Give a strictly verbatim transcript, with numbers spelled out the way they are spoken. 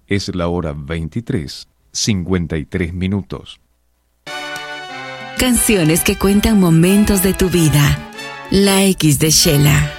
Es la hora veintitrés, cincuenta y tres minutos. Canciones que cuentan momentos de tu vida. La X de Shela.